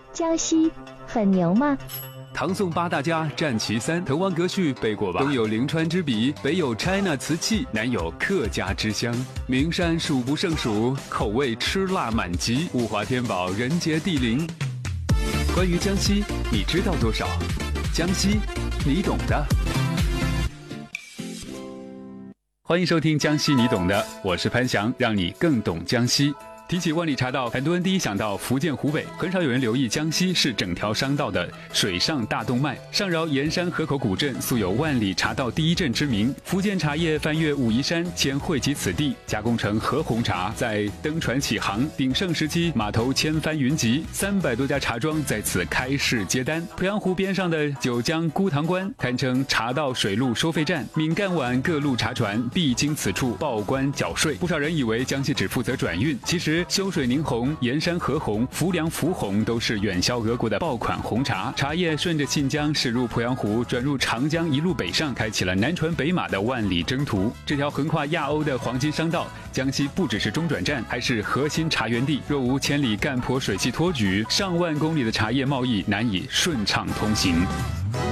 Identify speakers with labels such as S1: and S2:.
S1: 江西很牛吗？
S2: 唐宋八大家占其三，滕王阁序背过吧？东有临川之笔，北有 China 瓷器，南有客家之乡。名山数不胜数，口味吃辣满级，物华天宝，人杰地灵。关于江西，你知道多少？江西，你懂的。欢迎收听江西你懂的，我是潘翔，让你更懂江西。提起万里茶道，很多人第一想到福建、湖北，很少有人留意江西是整条商道的水上大动脉。上饶盐山河口古镇素有万里茶道第一镇之名，福建茶叶翻越武夷山，先汇集此地，加工成和红茶，在登船起航。鼎盛时期，码头千帆云集，300多家茶庄在此开市接单。鄱阳湖边上的九江孤塘关，堪称茶道水陆收费站，闽赣皖各路茶船必经此处报关缴税。不少人以为江西只负责转运，其实修水宁红、盐山河红、浮梁福红都是远销俄国的爆款红茶。茶叶顺着信江驶入鄱阳湖，转入长江，一路北上，开启了南船北马的万里征途。这条横跨亚欧的黄金商道，江西不只是中转站，还是核心茶源地。若无千里干坡水系托举，上万公里的茶叶贸易难以顺畅通行。